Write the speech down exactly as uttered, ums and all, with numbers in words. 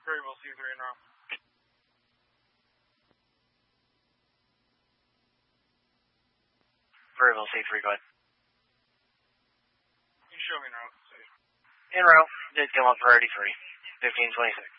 Variable C three in route. Variable C three, go ahead. You show me in route. In route, did come up priority three, fifteen twenty-six.